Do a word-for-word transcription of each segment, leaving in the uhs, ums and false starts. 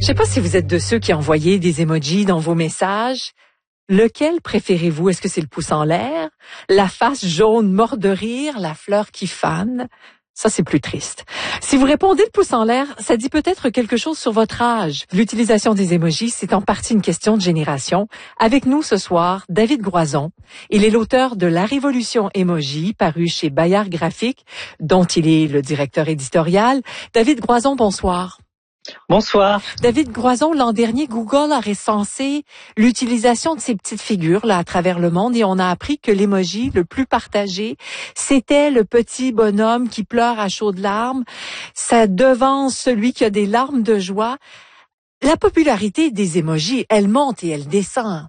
Je sais pas si vous êtes de ceux qui envoyaient des emojis dans vos messages. Lequel préférez-vous? Est-ce que c'est le pouce en l'air, la face jaune morte de rire, la fleur qui fane? Ça, c'est plus triste. Si vous répondez le pouce en l'air, ça dit peut-être quelque chose sur votre âge. L'utilisation des emojis, c'est en partie une question de génération. Avec nous ce soir, David Groison. Il est l'auteur de La Révolution Emoji, paru chez Bayard Graphique, dont il est le directeur éditorial. David Groison, bonsoir. Bonsoir. David Groison, l'an dernier, Google a recensé l'utilisation de ces petites figures là à travers le monde et on a appris que l'emoji le plus partagé, c'était le petit bonhomme qui pleure à chaudes larmes. Ça devance celui qui a des larmes de joie. La popularité des emojis, elle monte et elle descend.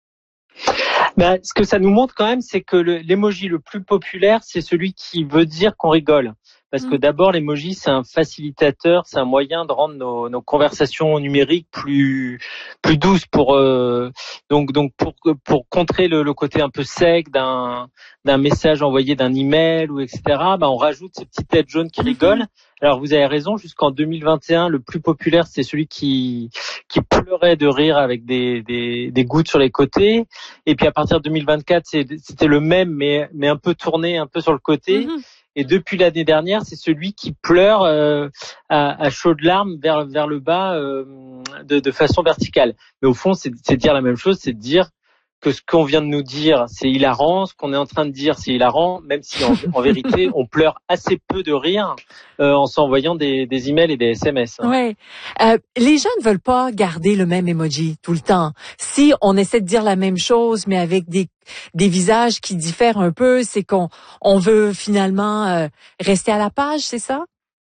Ben, ce que ça nous montre quand même, c'est que le, l'emoji le plus populaire, c'est celui qui veut dire qu'on rigole. Parce que d'abord, l'emoji, c'est un facilitateur, c'est un moyen de rendre nos, nos conversations numériques plus plus douces pour euh, donc donc pour pour contrer le, le côté un peu sec d'un d'un message envoyé d'un email ou et cetera. Ben on rajoute ces petites têtes jaunes qui rigolent. Alors vous avez raison, jusqu'en deux mille vingt et un, le plus populaire, c'est celui qui qui pleurait de rire avec des des des gouttes sur les côtés. Et puis à partir de deux mille vingt-quatre, c'est, c'était le même mais mais un peu tourné, un peu sur le côté. Mm-hmm. Et depuis l'année dernière, c'est celui qui pleure euh, à, à chaudes larmes vers vers le bas euh, de, de façon verticale. Mais au fond, c'est, c'est dire la même chose, c'est de dire que ce qu'on vient de nous dire, c'est hilarant, ce qu'on est en train de dire, c'est hilarant, même si en, en vérité, on pleure assez peu de rire euh, en s'envoyant des, des emails et des S M S. Hein. Ouais. Euh, les gens ne veulent pas garder le même emoji tout le temps. Si on essaie de dire la même chose, mais avec des des visages qui diffèrent un peu, c'est qu'on on veut finalement euh, rester à la page, c'est ça?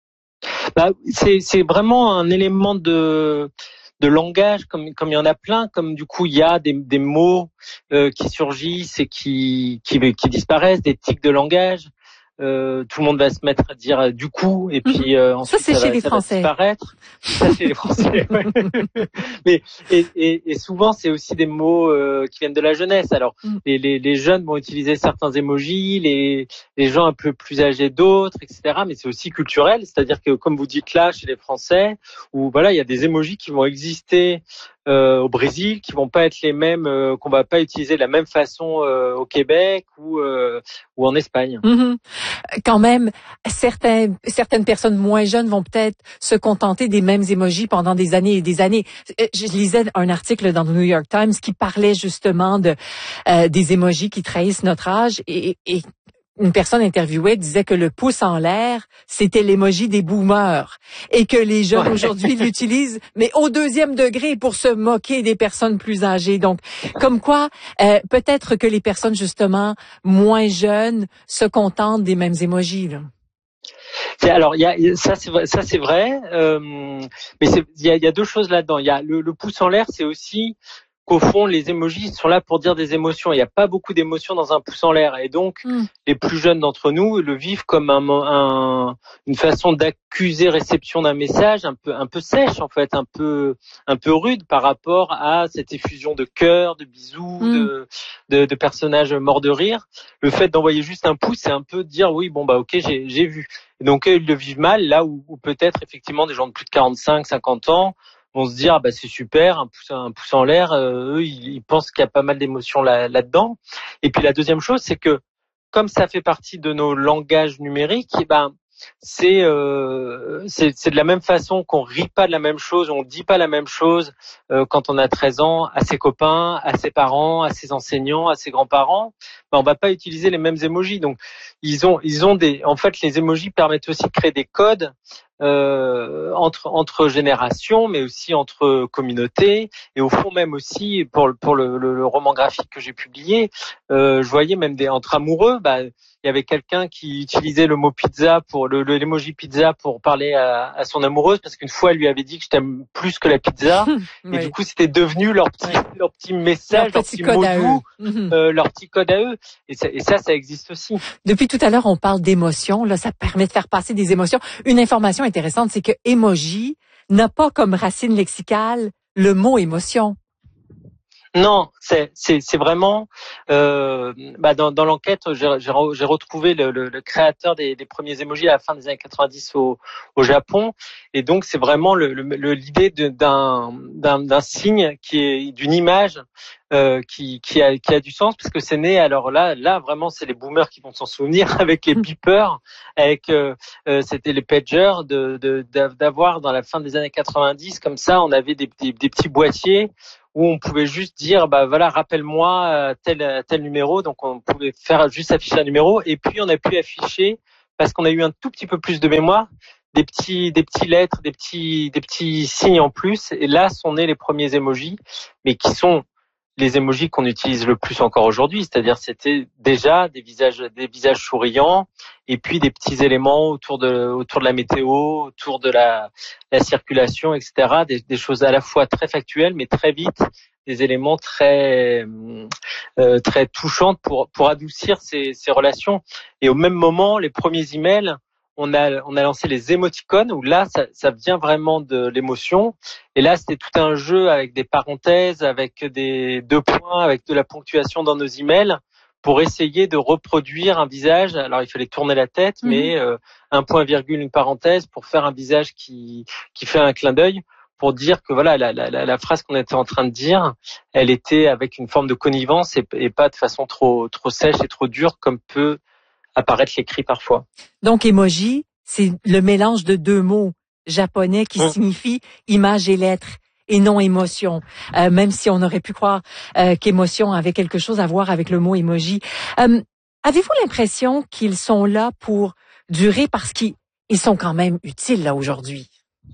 Bah, c'est c'est vraiment un élément de de langage, comme comme il y en a plein, comme du coup il y a des des mots euh, qui surgissent et qui qui qui disparaissent, des tics de langage. Euh, tout le monde va se mettre à dire euh, du coup et puis euh, ensuite ça, c'est ça, chez va, les ça Français. va disparaître. Ça chez les Français. Ouais. Mais et, et, et souvent c'est aussi des mots euh, qui viennent de la jeunesse. Alors mm. les, les les jeunes vont utiliser certains emojis, les les gens un peu plus âgés d'autres, et cetera. Mais c'est aussi culturel, c'est-à-dire que comme vous dites là chez les Français, où voilà il y a des emojis qui vont exister Euh, au Brésil, qui vont pas être les mêmes, euh, qu'on va pas utiliser de la même façon euh, au Québec ou euh, ou en Espagne. Mm-hmm. Quand même, certains, certaines personnes moins jeunes vont peut-être se contenter des mêmes emojis pendant des années et des années. Je lisais un article dans le New York Times qui parlait justement de euh, des emojis qui trahissent notre âge et, et une personne interviewée disait que le pouce en l'air, c'était l'emoji des boomers et que les jeunes ouais. aujourd'hui l'utilisent, mais au deuxième degré pour se moquer des personnes plus âgées. Donc, comme quoi, euh, peut-être que les personnes justement moins jeunes se contentent des mêmes emojis, là. Alors, il y a ça, c'est vrai, ça c'est vrai, euh, mais c'est, il y a, il y a deux choses là-dedans. Il y a le, le pouce en l'air, c'est aussi qu'au fond, les emojis sont là pour dire des émotions. Il n'y a pas beaucoup d'émotions dans un pouce en l'air. Et donc, mm. les plus jeunes d'entre nous le vivent comme un, un, une façon d'accuser réception d'un message un peu, un peu sèche, en fait, un peu, un peu rude par rapport à cette effusion de cœur, de bisous, mm. de, de, de personnages morts de rire. Le fait d'envoyer juste un pouce, c'est un peu dire, oui, bon, bah, ok, j'ai, j'ai vu. Et donc, eux, ils le vivent mal, là où, où peut-être, effectivement, des gens de plus de quarante-cinq, cinquante ans, vont se dire, ah bah c'est super, un pouce, un pouce en l'air. Euh, eux, ils, ils pensent qu'il y a pas mal d'émotions là, là-dedans. Et puis la deuxième chose, c'est que comme ça fait partie de nos langages numériques, eh ben c'est, euh, c'est c'est de la même façon qu'on rit pas de la même chose, on dit pas la même chose euh, quand on a treize ans à ses copains, à ses parents, à ses enseignants, à ses grands-parents. Ben on va pas utiliser les mêmes emojis. Donc ils ont ils ont des en fait les emojis permettent aussi de créer des codes. Euh, entre entre générations, mais aussi entre communautés, et au fond même aussi pour pour le, le, le roman graphique que j'ai publié, euh, je voyais même des entre amoureux, bah il y avait quelqu'un qui utilisait le mot pizza pour le, le l'emoji pizza pour parler à, à son amoureuse parce qu'une fois elle lui avait dit que je t'aime plus que la pizza oui. Et du coup c'était devenu leur petit ouais. leur petit message, leur petit, leur petit mot doux, mm-hmm. euh, leur petit code à eux, et ça, et ça ça existe aussi. Depuis tout à l'heure on parle d'émotions, là ça permet de faire passer des émotions. Une information intéressante, c'est que emoji n'a pas comme racine lexicale le mot émotion. Non, c'est c'est c'est vraiment euh, bah dans dans l'enquête, j'ai j'ai, j'ai retrouvé le, le, le créateur des, des premiers emojis à la fin des années quatre-vingt-dix au au Japon, et donc c'est vraiment le, le l'idée de, d'un d'un d'un signe qui est d'une image euh, qui qui a qui a du sens, parce que c'est né, alors là là vraiment c'est les boomers qui vont s'en souvenir, avec les beepers, avec euh, euh, c'était les pagers, de de d'avoir dans la fin des années quatre-vingt-dix, comme ça on avait des des, des petits boîtiers où on pouvait juste dire, bah voilà, rappelle-moi tel tel numéro. Donc on pouvait faire juste afficher un numéro, et puis on a pu afficher, parce qu'on a eu un tout petit peu plus de mémoire, des petits des petits lettres, des petits des petits signes en plus. Et là sont nés les premiers emojis, mais qui sont les emojis qu'on utilise le plus encore aujourd'hui, c'est-à-dire c'était déjà des visages des visages souriants, et puis des petits éléments autour de autour de la météo, autour de la la circulation, et cetera. Des, des choses à la fois très factuelles, mais très vite des éléments très euh, très touchantes pour pour adoucir ces ces relations. Et au même moment, les premiers emails, on a on a lancé les émoticônes, où là ça ça vient vraiment de l'émotion. Et là c'était tout un jeu avec des parenthèses, avec des deux points, avec de la ponctuation dans nos emails, pour essayer de reproduire un visage. Alors il fallait tourner la tête, mmh. mais euh, un point virgule, une parenthèse, pour faire un visage qui qui fait un clin d'œil, pour dire que voilà, la, la, la phrase qu'on était en train de dire, elle était avec une forme de connivence, et, et pas de façon trop trop sèche et trop dure comme peut apparaître l'écrit parfois. Donc emoji, c'est le mélange de deux mots japonais qui mmh. signifient image et lettres, et non émotion, euh, même si on aurait pu croire euh, qu'émotion avait quelque chose à voir avec le mot emoji. Euh, avez-vous l'impression qu'ils sont là pour durer, parce qu'ils ils sont quand même utiles là aujourd'hui?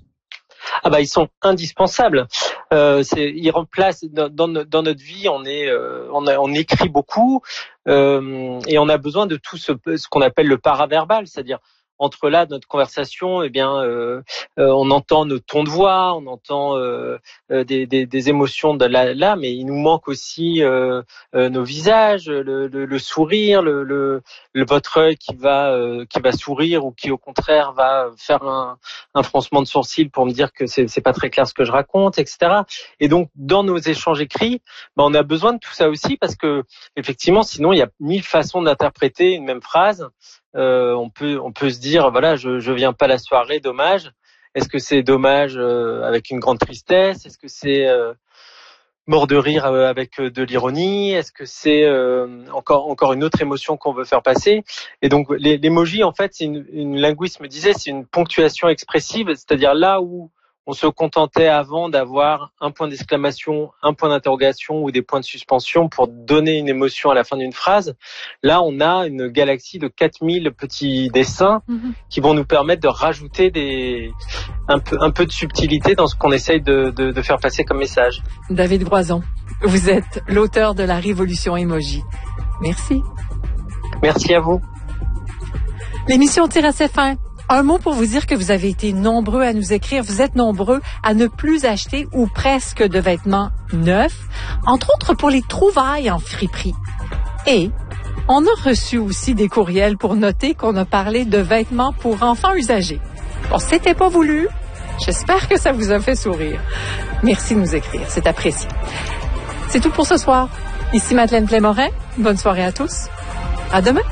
Ah bah ils sont indispensables. Euh, c'est, ils remplacent dans, dans, dans notre vie. On est, euh, on, a, on écrit beaucoup euh, et on a besoin de tout ce, ce qu'on appelle le paraverbal, c'est-à-dire entre là notre conversation, eh bien, euh, euh, on entend nos tons de voix, on entend euh, euh, des, des, des émotions de là, là, mais il nous manque aussi euh, euh, nos visages, le, le, le sourire, le, le, le votre œil qui va euh, qui va sourire, ou qui au contraire va faire un, un froncement de sourcil pour me dire que c'est, c'est pas très clair ce que je raconte, et cetera. Et donc dans nos échanges écrits, ben, on a besoin de tout ça aussi, parce que effectivement, sinon il y a mille façons d'interpréter une même phrase. Euh, on peut on peut se dire, voilà, je je viens pas à la soirée, dommage. Est-ce que c'est dommage euh, avec une grande tristesse? Est-ce que c'est euh, mort de rire euh, avec euh, de l'ironie? Est-ce que c'est euh, encore encore une autre émotion qu'on veut faire passer? Et donc les, l'emoji, en fait, c'est une, une linguiste me disait, c'est une ponctuation expressive, c'est-à-dire là où on se contentait avant d'avoir un point d'exclamation, un point d'interrogation ou des points de suspension pour donner une émotion à la fin d'une phrase. Là, on a une galaxie de quatre mille petits dessins mmh. qui vont nous permettre de rajouter des, un peu, un peu de subtilité dans ce qu'on essaye de, de, de faire passer comme message. David Groison, vous êtes l'auteur de la Révolution Emoji. Merci. Merci à vous. L'émission tire à sa fin. Un mot pour vous dire que vous avez été nombreux à nous écrire. Vous êtes nombreux à ne plus acheter ou presque de vêtements neufs, entre autres pour les trouvailles en friperie. Et on a reçu aussi des courriels pour noter qu'on a parlé de vêtements pour enfants usagés. Bon, c'était pas voulu. J'espère que ça vous a fait sourire. Merci de nous écrire, c'est apprécié. C'est tout pour ce soir. Ici Madeleine Play-Morin. Bonne soirée à tous. À demain.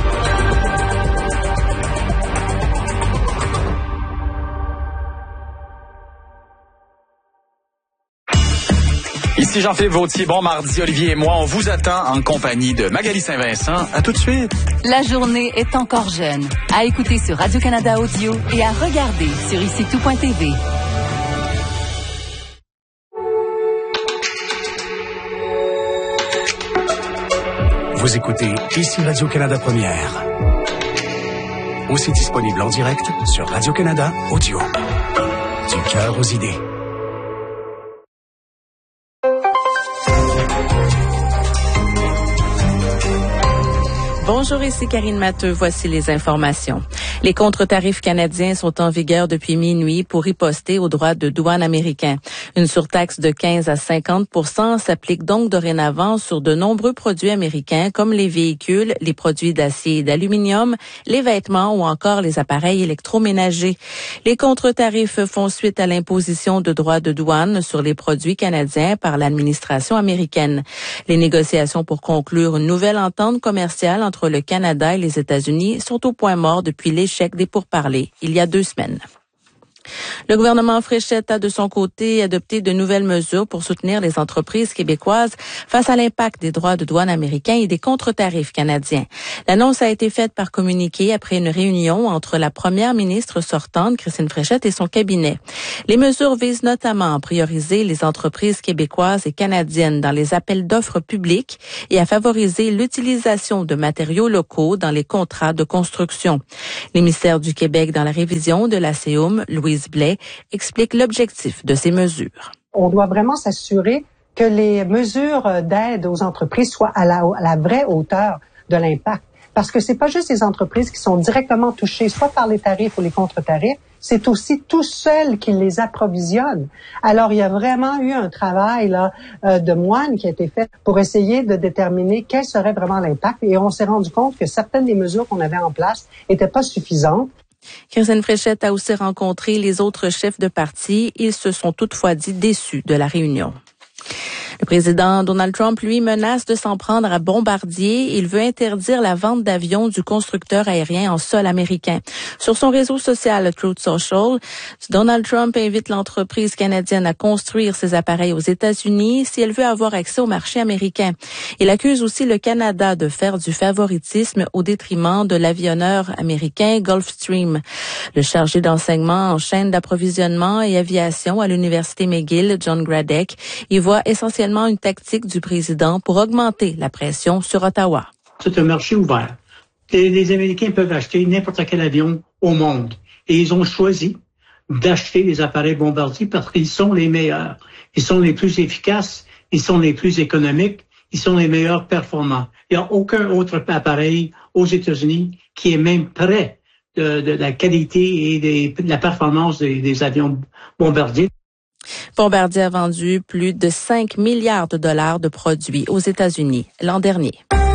Ici Jean-Philippe Vautier, bon mardi, Olivier et moi, on vous attend en compagnie de Magali Saint-Vincent. À tout de suite. La journée est encore jeune. À écouter sur Radio-Canada Audio et à regarder sur ici tout point t v. Vous écoutez Ici Radio-Canada Première. Aussi disponible en direct sur Radio-Canada Audio. Du cœur aux idées. Bonjour, ici Karine Matteux. Voici les informations. Les contre-tarifs canadiens sont en vigueur depuis minuit pour riposter aux droits de douane américains. Une surtaxe de quinze à cinquante pour cent s'applique donc dorénavant sur de nombreux produits américains comme les véhicules, les produits d'acier et d'aluminium, les vêtements ou encore les appareils électroménagers. Les contre-tarifs font suite à l'imposition de droits de douane sur les produits canadiens par l'administration américaine. Les négociations pour conclure une nouvelle entente commerciale entre le Canada et les États-Unis sont au point mort depuis l'échec des pourparlers il y a deux semaines. Le gouvernement Fréchette a de son côté adopté de nouvelles mesures pour soutenir les entreprises québécoises face à l'impact des droits de douane américains et des contre-tarifs canadiens. L'annonce a été faite par communiqué après une réunion entre la première ministre sortante, Christine Fréchette, et son cabinet. Les mesures visent notamment à prioriser les entreprises québécoises et canadiennes dans les appels d'offres publics et à favoriser l'utilisation de matériaux locaux dans les contrats de construction. L'émissaire du Québec dans la révision de la C E U M, Louise Blais, explique l'objectif de ces mesures. On doit vraiment s'assurer que les mesures d'aide aux entreprises soient à la, à la vraie hauteur de l'impact. Parce que c'est pas juste les entreprises qui sont directement touchées, soit par les tarifs ou les contre-tarifs, c'est aussi tous ceux qui les approvisionnent. Alors, il y a vraiment eu un travail là euh, de moine qui a été fait pour essayer de déterminer quel serait vraiment l'impact. Et on s'est rendu compte que certaines des mesures qu'on avait en place n'étaient pas suffisantes. Christine Fréchette a aussi rencontré les autres chefs de parti. Ils se sont toutefois dit déçus de la réunion. Le président Donald Trump, lui, menace de s'en prendre à Bombardier. Il veut interdire la vente d'avions du constructeur aérien en sol américain. Sur son réseau social Truth Social, Donald Trump invite l'entreprise canadienne à construire ses appareils aux États-Unis si elle veut avoir accès au marché américain. Il accuse aussi le Canada de faire du favoritisme au détriment de l'avionneur américain Gulfstream. Le chargé d'enseignement en chaîne d'approvisionnement et aviation à l'Université McGill, John Gradek, y voit essentiellement une tactique du président pour augmenter la pression sur Ottawa. C'est un marché ouvert. Les, les Américains peuvent acheter n'importe quel avion au monde. Et ils ont choisi d'acheter les appareils Bombardier parce qu'ils sont les meilleurs. Ils sont les plus efficaces, ils sont les plus économiques, ils sont les meilleurs performants. Il n'y a aucun autre appareil aux États-Unis qui est même près de, de la qualité et des, de la performance des, des avions Bombardier. Bombardier a vendu plus de cinq milliards de dollars de produits aux États-Unis l'an dernier.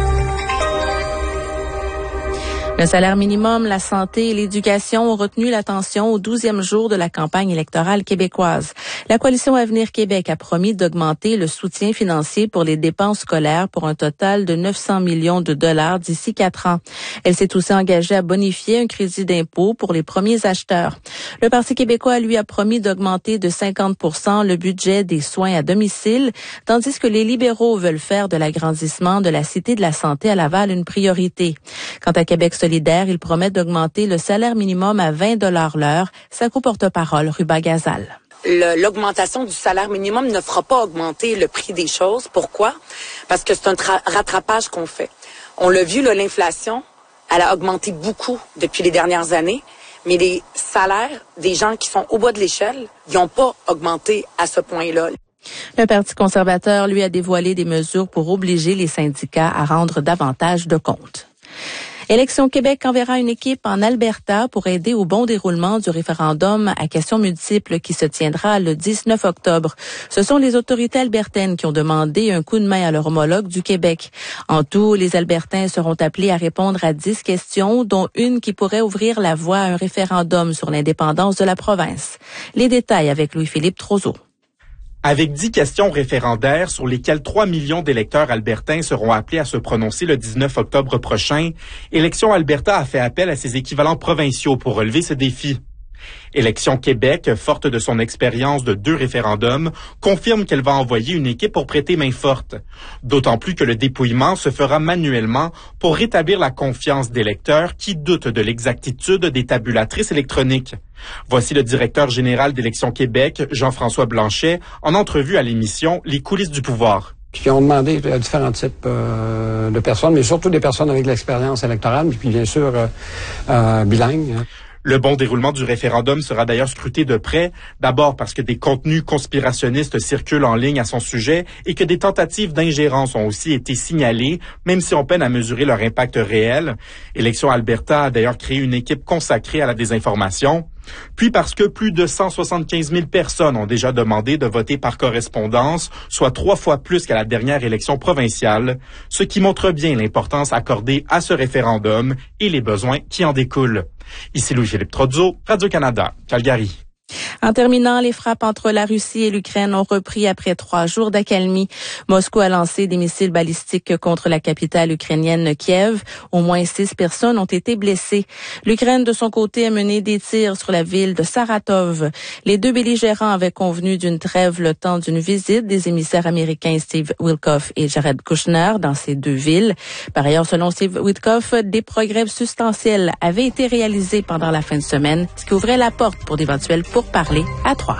Le salaire minimum, la santé et l'éducation ont retenu l'attention au douzième jour de la campagne électorale québécoise. La Coalition Avenir Québec a promis d'augmenter le soutien financier pour les dépenses scolaires pour un total de neuf cents millions de dollars d'ici quatre ans. Elle s'est aussi engagée à bonifier un crédit d'impôt pour les premiers acheteurs. Le Parti québécois, lui, a promis d'augmenter de cinquante pour cent le budget des soins à domicile, tandis que les libéraux veulent faire de l'agrandissement de la Cité de la Santé à Laval une priorité. Quant à Québec solidaire, il promet d'augmenter le salaire minimum à vingt dollars l'heure. Sa co-porte-parole, Ruba Gazal. Le, l'augmentation du salaire minimum ne fera pas augmenter le prix des choses. Pourquoi? Parce que c'est un tra- rattrapage qu'on fait. On l'a vu, là, l'inflation, elle a augmenté beaucoup depuis les dernières années, mais les salaires des gens qui sont au bas de l'échelle, ils n'ont pas augmenté à ce point-là. Le Parti conservateur, lui, a dévoilé des mesures pour obliger les syndicats à rendre davantage de comptes. Élections Québec enverra une équipe en Alberta pour aider au bon déroulement du référendum à questions multiples qui se tiendra le dix-neuf octobre. Ce sont les autorités albertaines qui ont demandé un coup de main à leur homologue du Québec. En tout, les Albertains seront appelés à répondre à dix questions, dont une qui pourrait ouvrir la voie à un référendum sur l'indépendance de la province. Les détails avec Louis-Philippe Trozeau. Avec dix questions référendaires sur lesquelles trois millions d'électeurs albertains seront appelés à se prononcer le dix-neuf octobre prochain, Élections Alberta a fait appel à ses équivalents provinciaux pour relever ce défi. Élections Québec, forte de son expérience de deux référendums, confirme qu'elle va envoyer une équipe pour prêter main forte. D'autant plus que le dépouillement se fera manuellement pour rétablir la confiance des lecteurs qui doutent de l'exactitude des tabulatrices électroniques. Voici le directeur général d'Élections Québec, Jean-François Blanchet, en entrevue à l'émission Les coulisses du pouvoir. Qui ont demandé à différents types euh, de personnes, mais surtout des personnes avec de l'expérience électorale, puis bien sûr euh, euh, bilingues. Le bon déroulement du référendum sera d'ailleurs scruté de près, d'abord parce que des contenus conspirationnistes circulent en ligne à son sujet et que des tentatives d'ingérence ont aussi été signalées, même si on peine à mesurer leur impact réel. Élections Alberta a d'ailleurs créé une équipe consacrée à la désinformation. Puis parce que plus de cent soixante-quinze mille personnes ont déjà demandé de voter par correspondance, soit trois fois plus qu'à la dernière élection provinciale, ce qui montre bien l'importance accordée à ce référendum et les besoins qui en découlent. Ici Louis-Philippe Trozzo, Radio-Canada, Calgary. En terminant, les frappes entre la Russie et l'Ukraine ont repris après trois jours d'accalmie. Moscou a lancé des missiles balistiques contre la capitale ukrainienne Kiev. Au moins six personnes ont été blessées. L'Ukraine, de son côté, a mené des tirs sur la ville de Saratov. Les deux belligérants avaient convenu d'une trêve le temps d'une visite des émissaires américains Steve Witkoff et Jared Kushner dans ces deux villes. Par ailleurs, selon Steve Witkoff, des progrès substantiels avaient été réalisés pendant la fin de semaine, ce qui ouvrait la porte pour d'éventuels pourparlers à trois.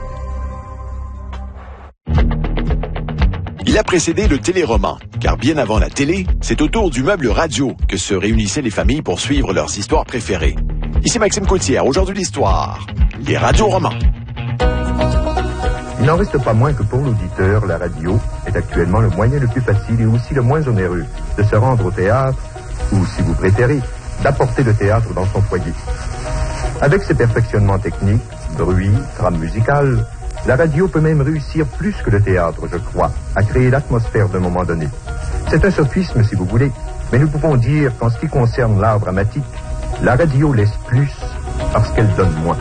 Il a précédé le téléroman, car bien avant la télé, c'est autour du meuble radio que se réunissaient les familles pour suivre leurs histoires préférées. Ici Maxime Coutière, aujourd'hui l'histoire, les radioromans. Il n'en reste pas moins que pour l'auditeur, la radio est actuellement le moyen le plus facile et aussi le moins onéreux de se rendre au théâtre, ou si vous préférez, d'apporter le théâtre dans son foyer. Avec ses perfectionnements techniques, bruit, trame musicale, la radio peut même réussir plus que le théâtre, je crois, à créer l'atmosphère d'un moment donné. C'est un sophisme, si vous voulez, mais nous pouvons dire qu'en ce qui concerne l'art dramatique, la radio laisse plus parce qu'elle donne moins.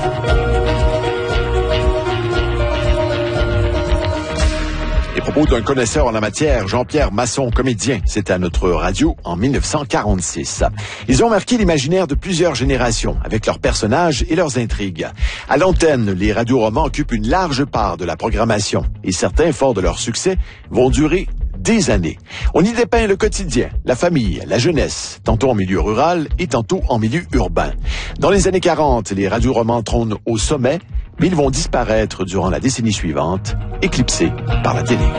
Les propos d'un connaisseur en la matière, Jean-Pierre Masson, comédien, c'était à notre radio en dix-neuf cent quarante-six. Ils ont marqué l'imaginaire de plusieurs générations avec leurs personnages et leurs intrigues. À l'antenne, les radioromans occupent une large part de la programmation et certains, forts de leur succès, vont durer des années. On y dépeint le quotidien, la famille, la jeunesse, tantôt en milieu rural et tantôt en milieu urbain. Dans les années quarante, les radioromans trônent au sommet, mais ils vont disparaître durant la décennie suivante, éclipsés par la télé.